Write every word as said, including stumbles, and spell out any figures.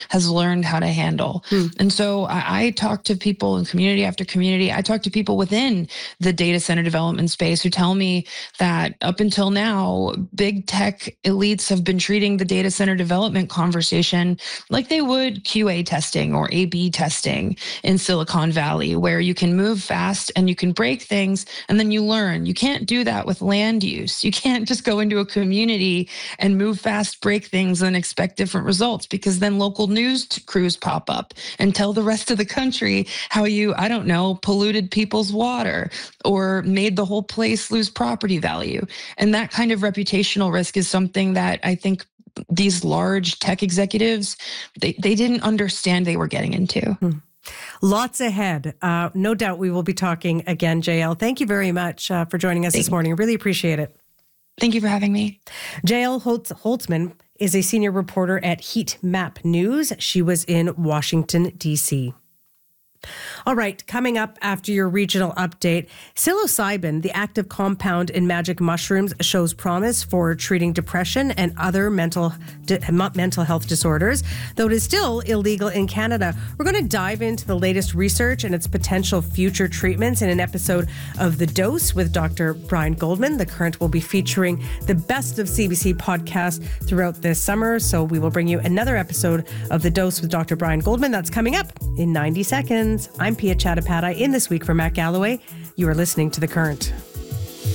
has learned how to handle. Hmm. And so I, I talk to people in community after community. I talk to people within the data center development space who tell me that up until now, big tech elites have been treating the data center development conversation like they would Q A testing or A B testing in Silicon Valley, where you can move fast and you can break things and then you learn. You can't do that with land use. You can't just go into a community and move fast, break things and expect different results, because then local news crews pop up and tell the rest of the country how you, I don't know, polluted people's water or made the whole place lose property value. And that kind of reputational risk is something that I think these large tech executives, they, they didn't understand they were getting into. Hmm. Lots ahead. Uh, no doubt we will be talking again, J L. Thank you very much uh, for joining us Thank this morning. I really appreciate it. Thank you for having me. J L Holtz- Holtzman is a senior reporter at Heat Map News. She was in Washington, D C. All right, coming up after your regional update, psilocybin, the active compound in magic mushrooms, shows promise for treating depression and other mental mental health disorders, though it is still illegal in Canada. We're going to dive into the latest research and its potential future treatments in an episode of The Dose with Doctor Brian Goldman. The Current will be featuring the best of C B C podcasts throughout this summer, so we will bring you another episode of The Dose with Doctor Brian Goldman. That's coming up in ninety seconds. I'm Pia Chattopadhyay in This Week for Matt Galloway. You are listening to The Current.